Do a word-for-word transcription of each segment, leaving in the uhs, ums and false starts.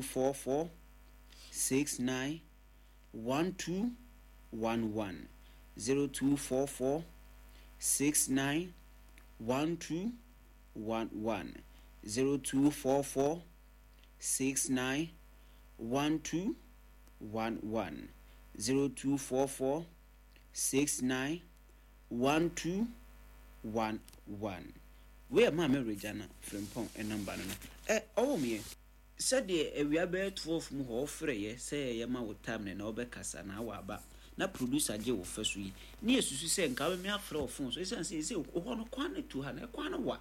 two four four six nine one two one one zero two four four six nine one two one one zero two four four six nine one two one one zero two four four six nine one two one one. Where my Regina from Pong and number eh oh me said the area bear twelve more free say yama with time and obekasa na waba na producer je wo first we near susu say nka me afro phone so e say say o no kwan to ha na kwan wa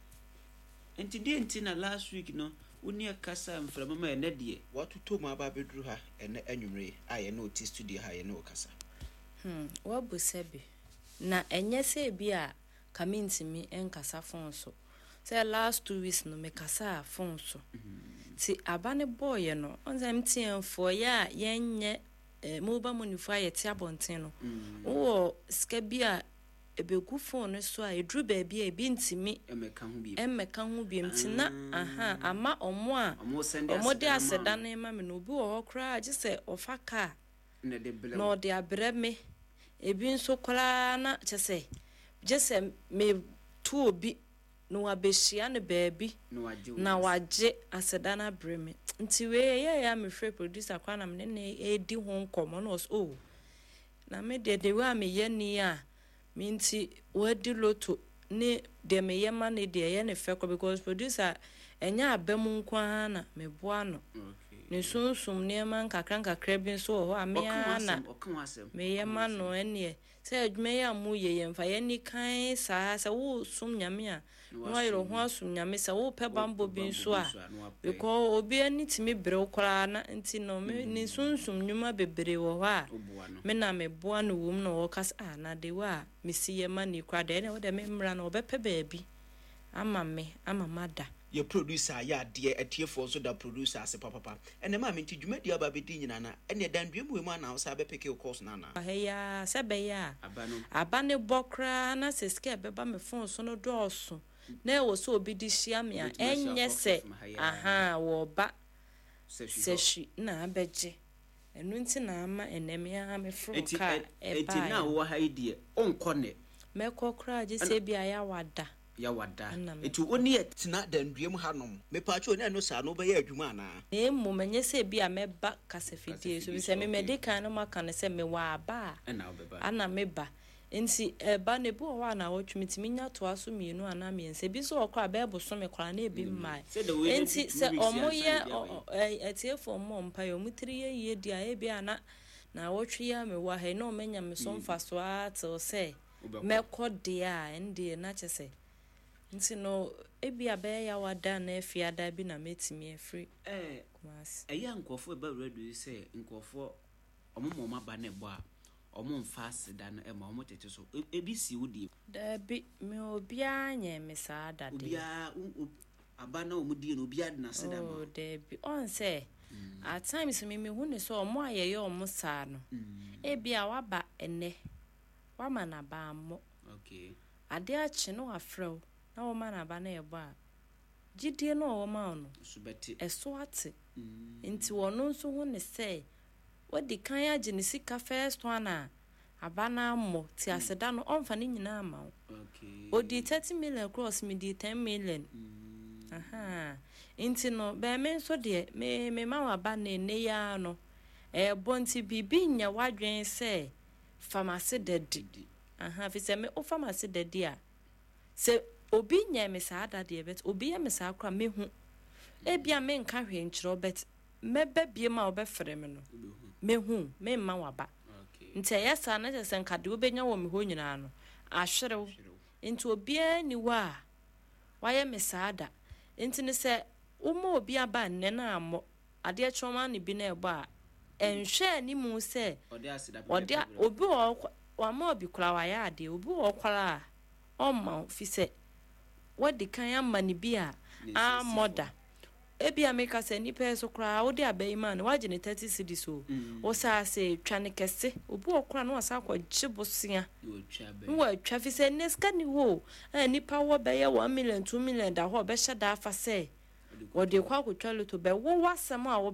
enti de enti na last week no uni akasa mfra mama e na de what to ma ba bedru ha ene anwumre aye na oti studio ha ye na okasa hmm what bu sebi na enye se bi a kamintimi enkasa phone so say last two weeks no me kasa phone so ti abane boy no onza mtienfo ya yenye mobile money for yeti abonten no wo ska bia ebegu phone so a edru ba bia ebi ntimi emeka ho bi emeka ho bi mtina aha ama omo a omo de aseda na ma me no bi wo kra age se ofaka na de bele no de abreme ebi nso kra na chese jese me tu obi no abehia ne baabi na waje aseda na breme nti we ye ya me free producer kwa na me ne edi ho nkomo no so na me de de wa me ye ni a me nti wadi loto ne de me ye ma ne de ye ne fe ko because producer enya abam nkwa na me boa no ne sunsum ne ma nkakra nkakra bi so ho a me ana me ye ma no ene se adwuma ya mu ye ye mfa ye ni kan sa sa wo sum nyame a no ayro ho asum nyame sa wo pe bambo bi so a because obi ani timi bre kora na nti no me ni sunsum nyuma bebre wo ho a me na me boa no wom no wo kas a na de wa me si ye ma ni kwa de na wo de me mra na obepe baabi ama me ama mada your producer ya de etie for so da producer ase papa ene ma me nti dwumadi aba bedi nyina na ene dan dwemu mu na so abepeke o course na na aheya sebe ya abano abane bokra na seske beba me phone so no dooso na e wo so obi di hia me a enye se aha wo ba seshi na abeje enu nti na ama eneme a me fro ka e ba eti na wo ha idie onko ne me kokra je se bia ya wada ya wada etu oni etina danduem hanom me paacho ne no sa no be ya adwuma na e mu menye se bia me ba kasafidie so bi se me medical no maka ne se me wa ba ana obeba ana me ba nti e ba ne bu wa na wotwumitimi nya to aso mienu ana miense bi so okra ba eboso me kora na ebi mai nti se omoye etiefo mo mpa yo mutiri ye ye dia e bia na na wotwe ya me wa he no menya me so mfa so ato se me kodia ende na chese nti no ebi abe ya wada na efiada bi na metimi efri eh kumasi eya nkofo ba redu say nkofo omomo maba na ebo a omo mfa aseda na e ma omo tete so ebi si wudi da bi me obia nya me saada de obia aba na omo die no obia de na aseda ma oh da bi on say at times me me hu ne so omo ayeye omo saa no ebi a waba ene wama na ba mo okay ade a chi no afrew na wo mana ba na ebo a gidie no wo ma no subeti eso ate nti wono nso hu ne say wodi kan age ne sika first one a abana mo ti aseda no onfa ne nyina ma okay odi thirty million cross me di ten million aha nti no be me nso de me me ma wa ba na ne ya no e bonti bibi nya wadwen say pharmacy dedi aha fi se me o pharmacy dedi a se obi nya me saada de bet obi ya me sa akra me hu e bia me nka hwe nkyiro bet me ba bie ma obefre me no me hu me ma waba okay nti ya sa na se nka de obenya wo me ho nyina no ahwerew nti obi ani wa waye me saada nti ne se umo obi aba nne na amo ade choma ne bi na ebo a enhwe ni mu se ode asida ode obi wa ma obi kura wa ya ade obi wo kwara omma fi se wadi kan ya mani bia a moda ebi ameka se ni peso kra wodi abai man waje ne thirty cedi so o sa se twane kese obi okra no asa kwa gibosia wo atwa fi se neska ni wo nipa wo be ye one million two million da ho be hye da afa se wodi kwa kwatwa luto be wo wasem a